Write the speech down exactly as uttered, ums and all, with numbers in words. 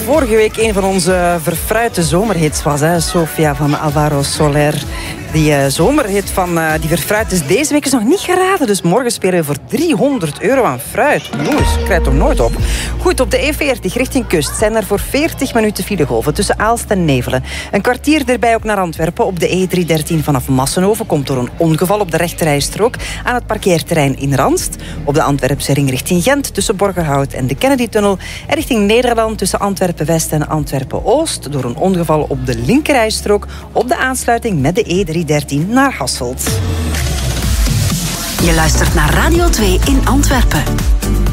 vorige week een van onze verfruite zomerhits was, hè? Sofia van Alvaro Soler. Die uh, zomerhit van uh, die verfruit is deze week is nog niet geraden. Dus morgen spelen we voor driehonderd euro aan fruit. Jongens, ik krijg het toch nooit op. Goed, op de E veertig richting kust zijn er voor veertig minuten filegolven tussen Aalst en Nevelen. Een kwartier erbij ook naar Antwerpen. Op de E driehonderddertien vanaf Massenhoven komt door een ongeval op de rechterrijstrook aan het parkeerterrein in Ranst. Op de Antwerpse ring richting Gent tussen Borgerhout en de Kennedy-tunnel. En richting Nederland tussen Antwerpen-West en Antwerpen-Oost door een ongeval op de linkerrijstrook op de aansluiting met de E driehonderddertien naar Hasselt. Je luistert naar Radio twee in Antwerpen.